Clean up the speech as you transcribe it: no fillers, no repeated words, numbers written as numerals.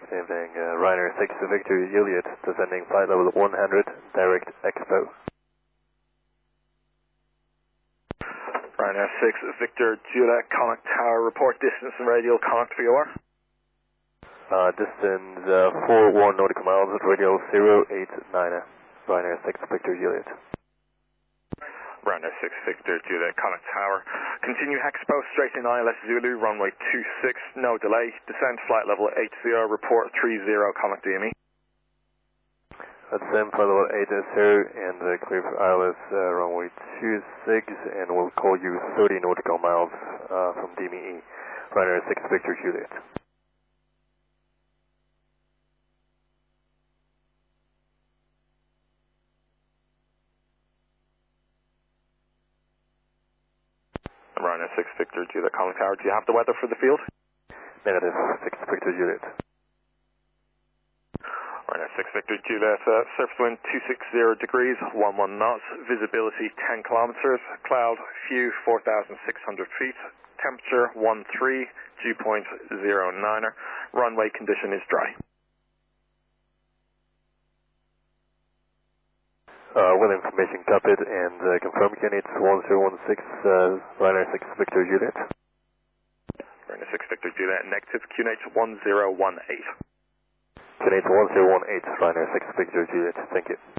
Evening, Ryanair 6 Victor Juliet, descending flight level 100, direct Expo. Ryanair 6 Victor Juliet, Connacht Tower, report distance and radial Connacht VOR. Distance 41 nautical miles at radial 089, Ryanair 6 Victor Juliet. Ryanair 6 Victor Juliet, Connacht Tower. Continue Expo, straight in ILS Zulu, runway 26, no delay. Descend flight level 80, report 30, Connacht DME. Descend flight level 80 and clear for ILS runway 26, and we'll call you 30 nautical miles from DME, Ryanair 6 Victor Juliet. Ryanair 6 Victor Juliet, Connacht Tower. Do you have the weather for the field? Negative, 6 Victor Juliet. Ryanair 6 Victor Juliet, surface wind 260 degrees, 11 knots, visibility 10 kilometers, cloud few 4,600 feet, temperature 13, dew point 09er, runway condition is dry. With information copied and confirm QNH 1016, Ryanair 6 Victor Juliet. Ryanair 6 Victor Juliet, negative QNH 1018. QNH 1018, Ryanair 6 Victor Juliet, thank you.